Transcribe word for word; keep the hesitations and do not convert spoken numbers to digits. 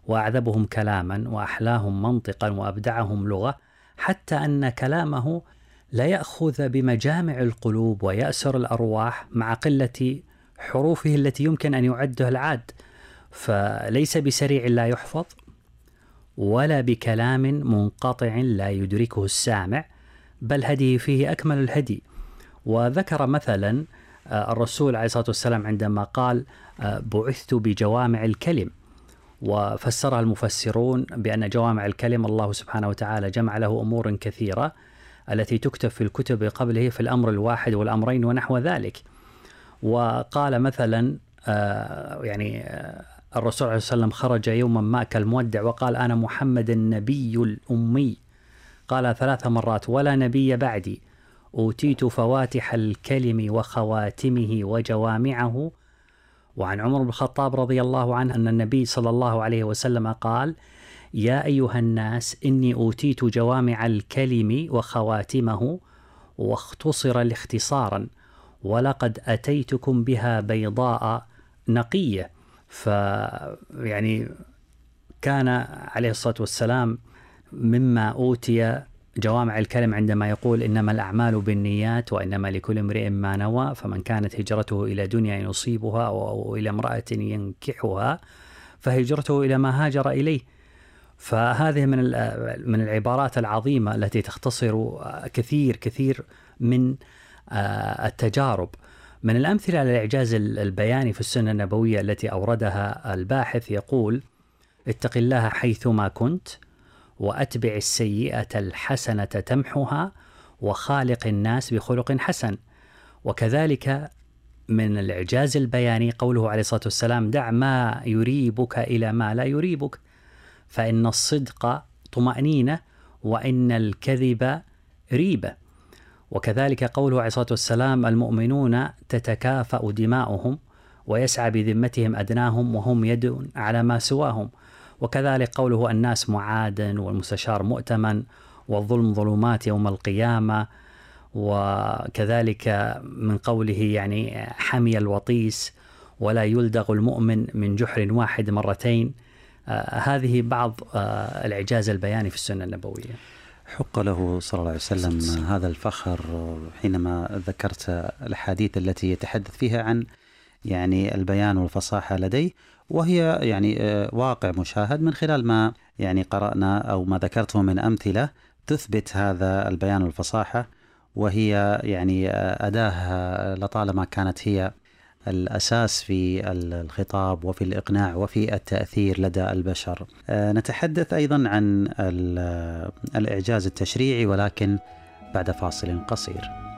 وأعذبهم كلاما وأحلاهم منطقا وأبدعهم لغة، حتى أن كلامه لا يأخذ بمجامع القلوب ويأسر الأرواح مع قلة حروفه التي يمكن أن يعده العاد. فليس بسريع لا يحفظ، ولا بكلام منقطع لا يدركه السامع، بل هديه فيه أكمل الهدي. وذكر مثلا الرسول عليه الصلاة والسلام عندما قال بعثت بجوامع الكلم، وفسرها المفسرون بأن جوامع الكلم الله سبحانه وتعالى جمع له أمور كثيرة التي تكتب في الكتب قبله في الأمر الواحد والأمرين ونحو ذلك. وقال مثلا يعني الرسول عليه الصلاة والسلام خرج يوما ما كالمودع وقال أنا محمد النبي الأمي، قال ثلاث مرات ولا نبي بعدي، أوتيت فواتح الكلم وخواتمه وجوامعه. وعن عمر بن الخطاب رضي الله عنه أن النبي صلى الله عليه وسلم قال يا أيها الناس إني أوتيت جوامع الكلم وخواتمه واختصر الاختصارا، ولقد أتيتكم بها بيضاء نقية. فيعني كان عليه الصلاة والسلام مما أوتي جوامع الكلم عندما يقول إنما الأعمال بالنيات وإنما لكل امرئ ما نوى، فمن كانت هجرته إلى دنيا يصيبها أو إلى امرأة ينكحها فهجرته إلى ما هاجر إليه. فهذه من من العبارات العظيمة التي تختصر كثير كثير من التجارب. من الأمثلة على الإعجاز البياني في السنة النبوية التي أوردها الباحث يقول اتق الله حيثما كنت وأتبع السيئة الحسنة تمحها وخالق الناس بخلق حسن. وكذلك من الإعجاز البياني قوله عليه الصلاة والسلام دع ما يريبك إلى ما لا يريبك، فإن الصدق طمأنينة وإن الكذب ريبة. وكذلك قوله عليه الصلاة والسلام المؤمنون تتكافأ دماؤهم ويسعى بذمتهم أدناهم وهم يد على ما سواهم. وكذلك قوله الناس معادن والمستشار مؤتمن والظلم ظلمات يوم القيامة. وكذلك من قوله يعني حمي الوطيس ولا يلدغ المؤمن من جحر واحد مرتين. آه هذه بعض آه الإعجاز البياني في السنة النبوية. حق له صلى الله عليه وسلم هذا الفخر حينما ذكرت الأحاديث التي يتحدث فيها عن يعني البيان والفصاحة لديه، وهي يعني واقع مشاهد من خلال ما يعني قرأنا أو ما ذكرته من أمثلة تثبت هذا البيان والفصاحة، وهي يعني أداة لطالما كانت هي الأساس في الخطاب وفي الإقناع وفي التأثير لدى البشر. نتحدث أيضا عن الإعجاز التشريعي ولكن بعد فاصل قصير.